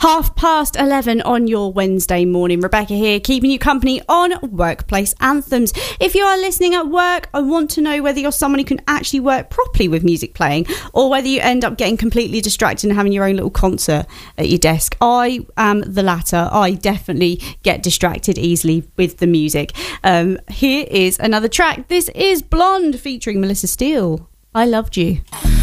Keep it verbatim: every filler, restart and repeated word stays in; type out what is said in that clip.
Half past eleven on your Wednesday morning. Rebecca here, keeping you company on Workplace Anthems. If you are listening at work, I want to know whether you're someone who can actually work properly with music playing, or whether you end up getting completely distracted and having your own little concert at your desk. I am the latter. I definitely get distracted easily with the music. Um, here is another track. This is Blonde featuring Melissa Steele. I Loved You.